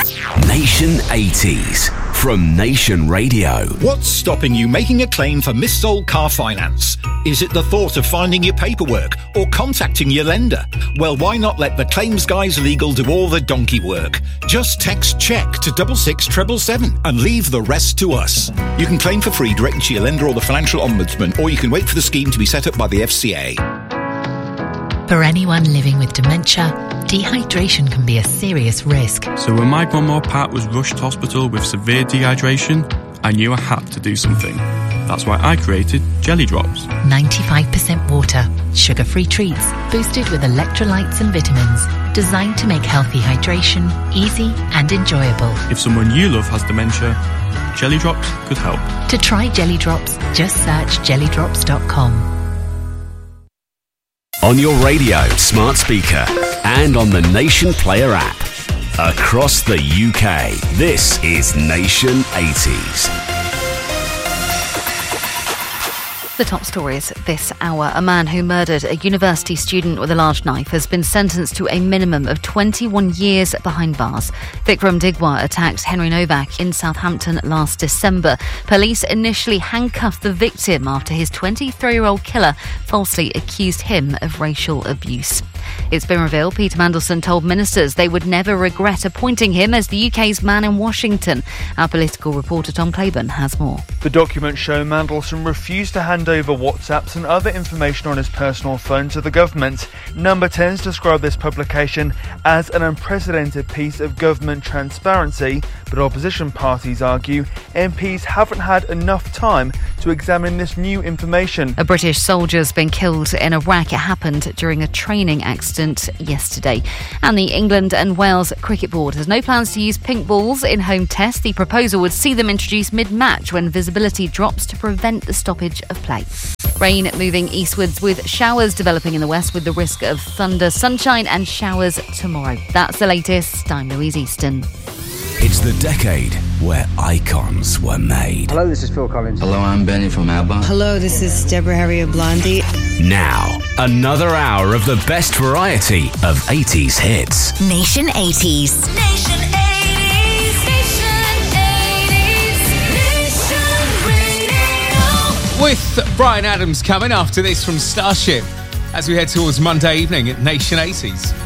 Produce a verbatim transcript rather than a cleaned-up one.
Nation eighties from Nation Radio. What's stopping you making a claim for missold car finance? Is it the thought of finding your paperwork or contacting your lender? Well, why not let the Claims Guys Legal do all the donkey work? Just text check to double six seven seven seven and leave the rest to us. You can claim for free directly to your lender or the Financial Ombudsman, or you can wait for the scheme to be set up by the F C A. For anyone living with dementia, dehydration can be a serious risk. So when my grandma Pat was rushed to hospital with severe dehydration, I knew I had to do something. That's why I created Jelly Drops. ninety-five percent water, sugar-free treats, boosted with electrolytes and vitamins, designed to make healthy hydration easy and enjoyable. If someone you love has dementia, Jelly Drops could help. To try Jelly Drops, just search jelly drops dot com. On your radio, smart speaker, and on the Nation Player app. Across the U K, this is Nation eighties. The top stories this hour. A man who murdered a university student with a large knife has been sentenced to a minimum of twenty-one years behind bars. Vikram Digwa attacked Henry Novak in Southampton last December. Police initially handcuffed the victim after his twenty-three-year-old killer falsely accused him of racial abuse. It's been revealed Peter Mandelson told ministers they would never regret appointing him as the U K's man in Washington. Our political reporter Tom Claiborne has more. The documents show Mandelson refused to hand over WhatsApps and other information on his personal phone to the government. Number tens described this publication as an unprecedented piece of government transparency, but opposition parties argue M Ps haven't had enough time to examine this new information. A British soldier's been killed in Iraq. It happened during a training accident yesterday. And the England and Wales Cricket Board has no plans to use pink balls in home tests. The proposal would see them introduced mid-match when visibility drops to prevent the stoppage of play. Rain moving eastwards with showers developing in the west with the risk of thunder, sunshine and showers tomorrow. That's the latest. I'm Louise Easton. It's the decade where icons were made. Hello, this is Phil Collins. Hello, I'm Benny from ABBA. Hello, this is Deborah Harry of Blondie. Now, another hour of the best variety of eighties hits. Nation eighties. Nation eighties. Nation eighties. Nation Radio. With Brian Adams coming after this from Starship as we head towards Monday evening at Nation eighties.